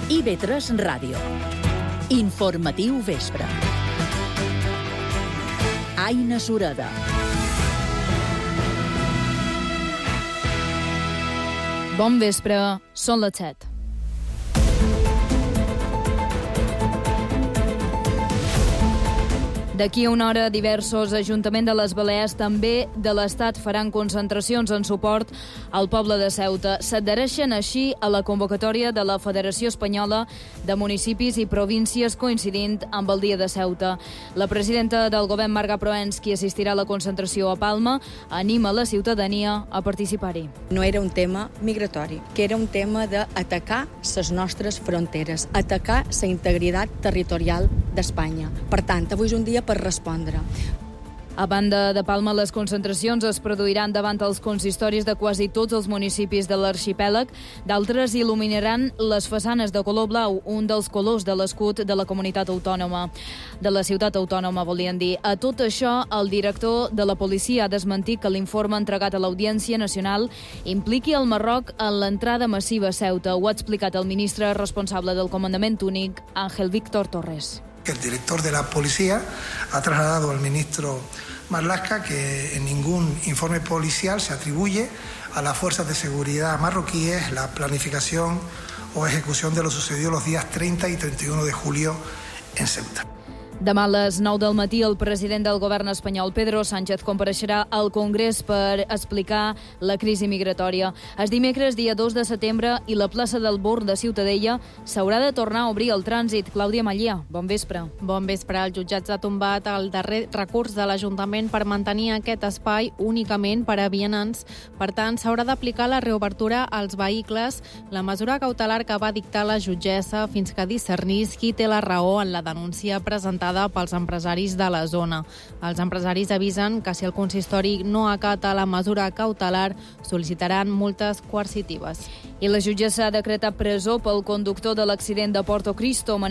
IB3 Ràdio. Informatiu vespre. Aina Sureda. Bon vespre, són les 7. D'aquí a una hora, diversos ajuntaments de les Balears, també de l'Estat, faran concentracions en suport al poble de Ceuta. S'adhereixen així a la convocatòria de la Federació Espanyola de Municipis i Províncies coincidint amb el Dia de Ceuta. La presidenta del govern, Marga Proens, qui assistirà a la concentració a Palma, anima la ciutadania a participar-hi. No era un tema migratori, que era un tema d'atacar les nostres fronteres, atacar la integritat territorial d'Espanya. Per tant, avui és un dia per respondre. A banda de Palma, les concentracions es produiran davant els consistoris de quasi tots els municipis de l'arxipèlag. D'altres il·luminaran les façanes de color blau, un dels colors de l'escut de la comunitat autònoma. De la ciutat autònoma, volien dir. A tot això, el director de la policia ha desmentit que l'informe entregat a l'Audiència Nacional impliqui el Marroc en l'entrada massiva a Ceuta. Ho ha explicat el ministre responsable del comandament únic, Ángel Víctor Torres. El director de la policía ha trasladado al ministro Marlaska que en ningún informe policial se atribuye a las fuerzas de seguridad marroquíes la planificación o ejecución de lo sucedido los días 30 y 31 de julio en Ceuta. Demà a les 9 del matí, el president del govern espanyol, Pedro Sánchez, compareixerà al Congrés per explicar la crisi migratòria. És dimecres, dia 2 de setembre, i la plaça del Born de Ciutadella s'haurà de tornar a obrir el trànsit. Clàudia Mallà, bon vespre. Bon vespre. El jutjat ha tombat el darrer recurs de l'Ajuntament per mantenir aquest espai únicament per a vianants. Per tant, s'haurà d'aplicar la reobertura als vehicles, la mesura cautelar que va dictar la jutgessa fins que discernís qui té la raó en la denúncia presentada pels empresaris de la zona. Els empresaris avisen que si el consistori no acata la mesura cautelar, sol·licitaran multes coercitives. I la jutgessa ha decretat presó pel conductor de l'accident de Porto Cristo.